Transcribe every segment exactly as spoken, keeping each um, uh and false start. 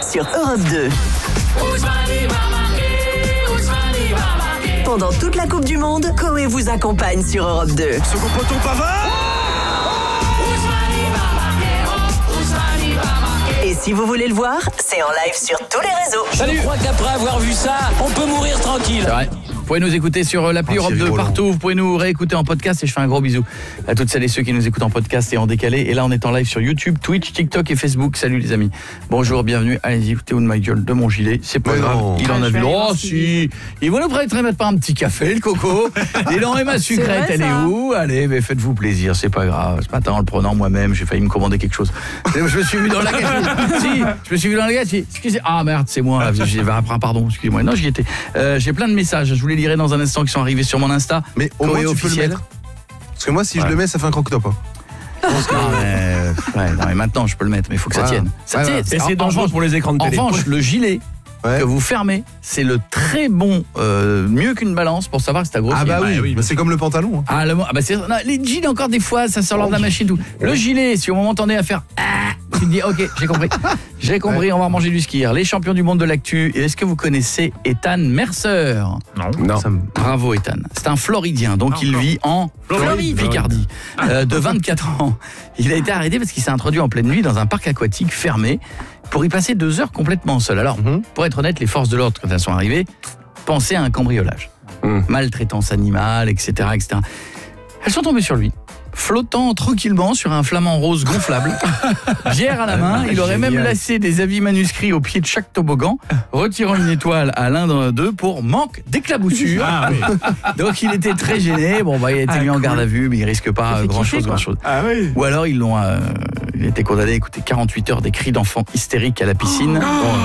sur Europe deux. Pendant toute la Coupe du Monde, Koé vous accompagne sur Europe deux. Second poteau Pavard. Et si vous voulez le voir, c'est en live sur tous les réseaux. Salut. Je crois qu'après avoir vu ça, on peut mourir tranquille. C'est vrai. Vous pouvez nous écouter sur l'appli Ah, Europe deux rigolant. partout. Vous pouvez nous réécouter en podcast et je fais un gros bisou à toutes celles et ceux qui nous écoutent en podcast et en décalé. Et là, on est en live sur YouTube, Twitch, TikTok et Facebook. Salut les amis. Bonjour, bienvenue. Allez-y, foutez-vous de ma gueule, de mon gilet. C'est pas Mais grave. non. Il en Ah, a je vu. vais aller Oh voir si. Il vous nous prêterez mettre pas un petit café, le coco. Et non, et ma sucrète, vrai, elle est ça. où? Allez, mais faites-vous plaisir, c'est pas grave. Ce matin, en le prenant moi-même, j'ai failli me commander quelque chose. Je me suis vu dans la gâchette. Si, je me suis vu dans la gâchette. Excusez. Ah merde, c'est moi. J'ai pardon, excusez-moi. Non, j'y étais. Euh, j'ai plein de messages. Je vous les lirai dans un instant qui sont arrivés sur mon Insta. Mais au Koé moins tu peux le officiel. mettre. Parce que moi si Ouais. je le mets ça fait un croque-top. Hein. Ah, mais, ouais, non, mais maintenant je peux le mettre, mais il faut que ça Voilà. tienne. Ça, Ouais, tu sais, ouais. c'est- Et c'est en- en dangereux revanche- pour les écrans de En télé. revanche, le gilet Ouais. que vous fermez, c'est le très bon, euh, mieux qu'une balance pour savoir si t'as grossi. Ah bah oui, Ouais, oui. bah, c'est comme le pantalon. Hein. Ah, le, ah bah c'est, non, les gilets encore des fois, ça sort lors de la machine tout. Le gilet, si au moment t'en es à faire, ah, tu te dis ok, j'ai compris, j'ai compris, on va manger du skier. Les champions du monde de l'actu. Et est-ce que vous connaissez Ethan Mercer? Non. Ça me... Bravo Ethan. C'est un Floridien, donc il vit en Floride. Picardie, euh, de vingt-quatre ans. Il a été arrêté parce qu'il s'est introduit en pleine nuit dans un parc aquatique fermé pour y passer deux heures complètement seul. Alors, Mhm. pour être honnête, les forces de l'ordre, quand elles sont arrivées, pensaient à un cambriolage. Mhm. Maltraitance animale, et cetera, et cetera. Elles sont tombées sur lui, flottant tranquillement sur un flamant rose gonflable. Bière à la main, il aurait même laissé des avis manuscrits au pied de chaque toboggan, retirant une étoile à l'un d'eux pour manque d'éclaboussure. Ah oui. Donc il était très gêné. Bon, bah, il a été mis en garde à vue, mais il risque pas fait grand kiffer, chose, quoi. grand chose. Ah oui. Ou alors ils l'ont, euh, il a été condamné à écouter quarante-huit heures des cris d'enfants hystériques à la piscine.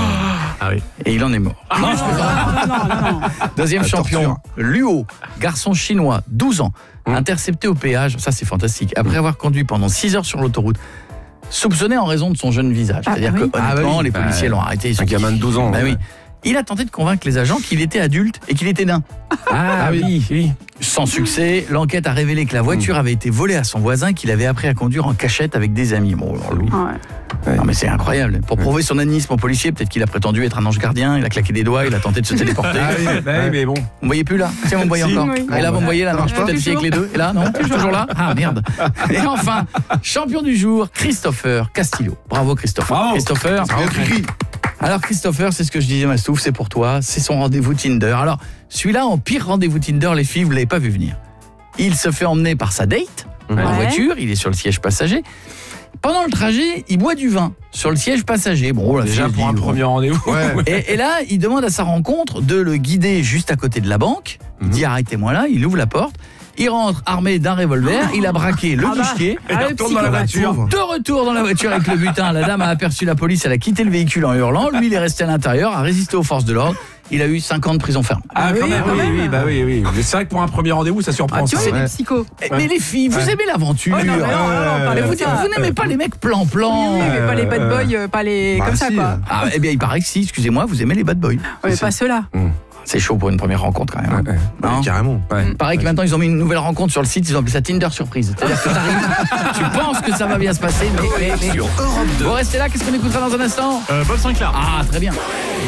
Ah oui. Et il en est mort. Non, je peux pas. Non, non, non, non. Deuxième La champion, torture. Luo, garçon chinois, douze ans, intercepté au péage, ça c'est fantastique, après avoir conduit pendant six heures sur l'autoroute, soupçonné en raison de son jeune visage. Ah, C'est-à-dire bah oui. que honnêtement, Ah, bah oui. les policiers Bah, l'ont arrêté. ils un sont- gamin de douze ans, Bah ouais. oui. Il a tenté de convaincre les agents qu'il était adulte et qu'il était nain. Ah oui, oui. Sans succès, l'enquête a révélé que la voiture avait été volée à son voisin qu'il avait appris à conduire en cachette avec des amis. Bon, alors lui, Ouais. non mais c'est incroyable. Pour prouver son anisme au policier, peut-être qu'il a prétendu être un ange gardien, il a claqué des doigts, il a tenté de se téléporter. Ah oui, Bah oui, mais bon. Vous me voyez plus là? Tiens, vous me voyez Si. encore. Oui. Et là, vous me voyez là, Ça non, marche je peux pas. peut-être fier avec les deux. Et là, non? Toujours là? Ah merde. Et enfin, champion du jour, Christopher Castillo. Bravo Christopher. Bravo. Christopher. Bravo, Cricri. Alors Christopher, c'est ce que je disais, Mastouf, c'est pour toi, c'est son rendez-vous Tinder. Alors, celui-là, en pire rendez-vous Tinder, les filles, vous l'avez pas vu venir. Il se fait emmener par sa date, en Ouais. voiture, il est sur le siège passager. Pendant le trajet, il boit du vin sur le siège passager. Bon, la Déjà fille pour un dit, premier rendez-vous. Ouais. et, et là, il demande à sa rencontre de le guider juste à côté de la banque. Il dit arrêtez-moi là, il ouvre la porte. Il rentre armé d'un revolver, il a braqué le Ah bah. guichier. Et il Ah, le retourne dans la psychopathe. voiture. De retour dans la voiture avec le butin, la dame a aperçu la police, elle a quitté le véhicule en hurlant. Lui, il est resté à l'intérieur, a résisté aux forces de l'ordre. Il a eu cinq ans de prison ferme. Ah oui, quand même, quand oui, même. oui, bah oui, oui. Mais c'est vrai que pour un premier rendez-vous, ça surprend. Ah, tu ça. vois, C'est Ouais. des psychos. Eh, Mais les filles, vous Ouais. aimez l'aventure. Oh non, mais non, non, non, Mais parlez vous, de ça. vous n'aimez pas les mecs plan-plan. Oui, mais pas les bad boys, euh, pas les Bah, comme ça si, quoi. euh. Ah, eh bien, il paraît que si, excusez-moi, vous aimez les bad boys. Ouais, mais pas ceux-là. C'est chaud pour une première rencontre quand même. hein. Ouais, ouais. Non Ouais, carrément. Ouais. Pareil que maintenant ils ont mis une nouvelle rencontre sur le site, ils ont appelé ça Tinder surprise. C'est-à-dire que t'arrives, tu penses que ça va bien se passer, mais, mais, mais... Sur Europe deux. Vous restez là, qu'est-ce qu'on écoutera dans un instant? Euh, Bob Sinclair. Ah, très bien.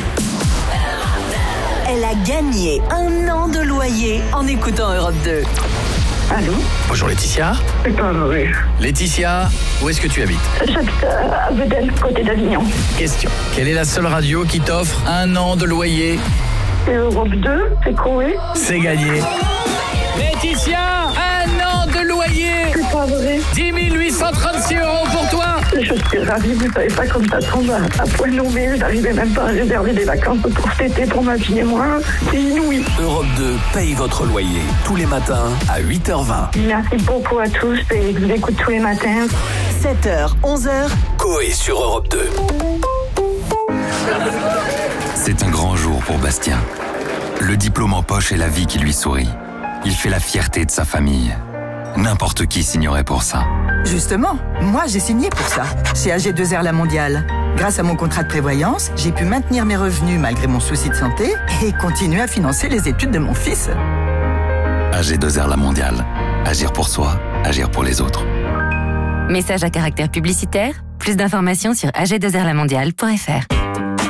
Elle a gagné un an de loyer en écoutant Europe deux. Allô? Bonjour Laetitia. C'est pas vrai. Laetitia, où est-ce que tu habites? J'habite à Vedel, côté d'Avignon. Question. Quelle est la seule radio qui t'offre un an de loyer? C'est Europe deux, c'est Koé. C'est gagné. Laetitia, un an de loyer, C'est pas vrai. dix mille huit cent trente-six euros pour toi. Je suis ravie, vous savez pas comme ça tombe à, à point nommé. Je n'arrivais même pas à réserver des vacances pour cet été pour ma fille et moi. C'est inouï. Europe deux paye votre loyer tous les matins à huit heures vingt. Merci beaucoup à tous et je vous écoute tous les matins. sept heures, onze heures. Koé sur Europe deux. C'est un grand jour pour Bastien. Le diplôme en poche et la vie qui lui sourit. Il fait la fierté de sa famille. N'importe qui signerait pour ça. Justement, moi j'ai signé pour ça, chez A G deux R La Mondiale. Grâce à mon contrat de prévoyance, j'ai pu maintenir mes revenus malgré mon souci de santé et continuer à financer les études de mon fils. A G deux R La Mondiale. Agir pour soi, agir pour les autres. Message à caractère publicitaire. Plus d'informations sur a g deux r la mondiale point f r.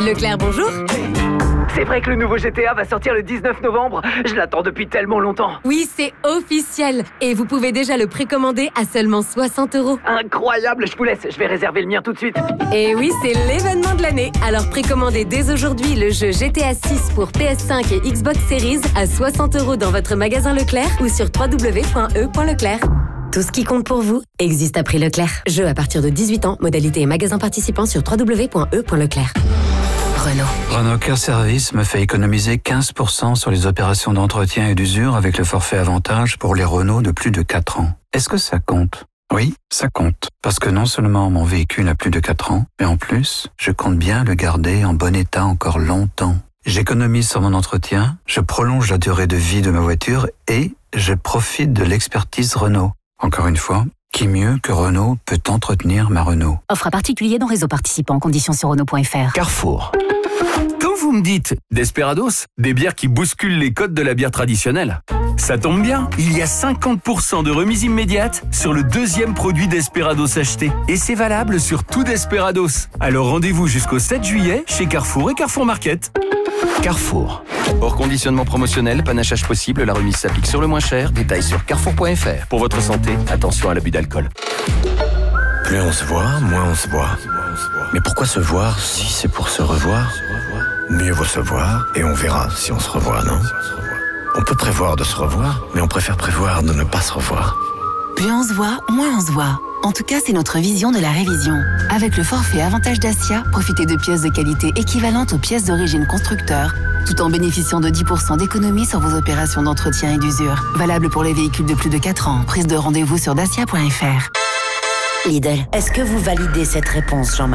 Leclerc, bonjour. C'est vrai que le nouveau G T A va sortir le dix-neuf novembre. Je l'attends depuis tellement longtemps. Oui, c'est officiel. Et vous pouvez déjà le précommander à seulement soixante euros. Incroyable, je vous laisse. Je vais réserver le mien tout de suite. Et oui, c'est l'événement de l'année. Alors précommandez dès aujourd'hui le jeu G T A six pour P S cinq et Xbox Series à soixante euros dans votre magasin Leclerc ou sur w w w point e point leclerc. Tout ce qui compte pour vous existe à prix Leclerc. Jeu à partir de dix-huit ans, modalité et magasin participant sur w w w point e point leclerc. Renault. Renault Care Service me fait économiser quinze pour cent sur les opérations d'entretien et d'usure avec le forfait avantage pour les Renault de plus de quatre ans. Est-ce que ça compte ? Oui, ça compte. Parce que non seulement mon véhicule a plus de quatre ans, mais en plus, je compte bien le garder en bon état encore longtemps. J'économise sur mon entretien, je prolonge la durée de vie de ma voiture et je profite de l'expertise Renault. Encore une fois, qui mieux que Renault peut entretenir ma Renault ? Offre à particulier dans réseau participant, conditions sur Renault point F R. Carrefour. Quand vous me dites Desperados, des bières qui bousculent les codes de la bière traditionnelle, ça tombe bien, il y a cinquante pour cent de remise immédiate sur le deuxième produit Desperados acheté. Et c'est valable sur tout Desperados. Alors rendez-vous jusqu'au sept juillet chez Carrefour et Carrefour Market. Carrefour. Hors conditionnement promotionnel, panachage possible, la remise s'applique sur le moins cher. Détails sur carrefour point F R. Pour votre santé, attention à l'abus d'alcool. Plus on se voit, moins on se voit. Mais pourquoi se voir si c'est pour se revoir ? Mieux vaut se voir et on verra si on se revoit, non ? On peut prévoir de se revoir, mais on préfère prévoir de ne pas se revoir. Plus on se voit, moins on se voit. En tout cas, c'est notre vision de la révision. Avec le forfait Avantage Dacia, profitez de pièces de qualité équivalentes aux pièces d'origine constructeur, tout en bénéficiant de dix pour cent d'économie sur vos opérations d'entretien et d'usure. Valable pour les véhicules de plus de quatre ans. Prise de rendez-vous sur dacia point F R. Lidl, est-ce que vous validez cette réponse, Jean-Marc ?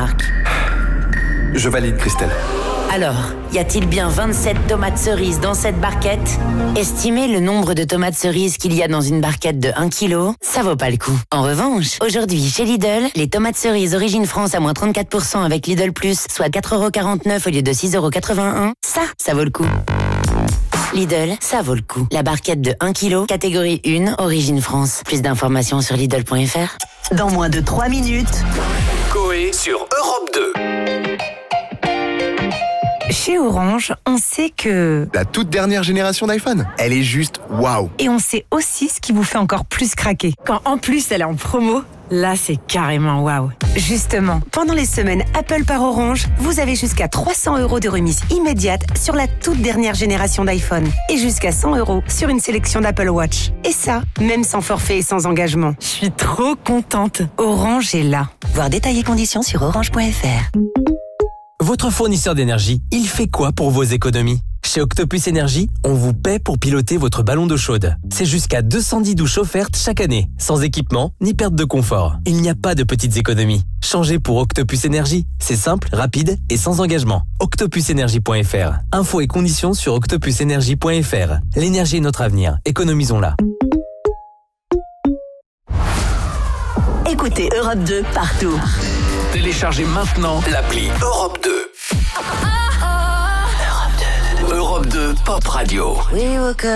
Je valide, Christelle. Alors, y a-t-il bien vingt-sept tomates cerises dans cette barquette ? Estimez le nombre de tomates cerises qu'il y a dans une barquette de un kilo, ça vaut pas le coup. En revanche, aujourd'hui, chez Lidl, les tomates cerises Origine France à moins trente-quatre pour cent avec Lidl Plus, soit quatre euros quarante-neuf au lieu de six euros quatre-vingt-un, ça, ça vaut le coup. Lidl, ça vaut le coup. La barquette de un kilo, catégorie un, Origine France. Plus d'informations sur Lidl point F R. Dans moins de trois minutes. Coé sur Europe deux. Chez Orange, on sait que... La toute dernière génération d'iPhone, elle est juste waouh. Et on sait aussi ce qui vous fait encore plus craquer. Quand en plus elle est en promo, là c'est carrément waouh. Justement, pendant les semaines Apple par Orange, vous avez jusqu'à trois cents euros de remise immédiate sur la toute dernière génération d'iPhone. Et jusqu'à cent euros sur une sélection d'Apple Watch. Et ça, même sans forfait et sans engagement. Je suis trop contente. Orange est là. Voir détails et conditions sur orange point F R. Votre fournisseur d'énergie, il fait quoi pour vos économies ? Chez Octopus Énergie, on vous paie pour piloter votre ballon d'eau chaude. C'est jusqu'à deux cent dix douches offertes chaque année, sans équipement ni perte de confort. Il n'y a pas de petites économies. Changez pour Octopus Énergie. C'est simple, rapide et sans engagement. octopus énergie point F R. Infos et conditions sur octopus énergie point F R. L'énergie est notre avenir. Économisons-la. Écoutez Europe deux partout. Téléchargez maintenant l'appli Europe deux. Europe deux. Europe deux Pop Radio. We woke up.